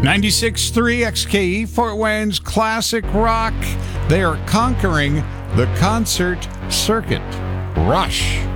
96.3 XKE, Fort Wayne's classic rock. They are conquering the concert circuit. Rush.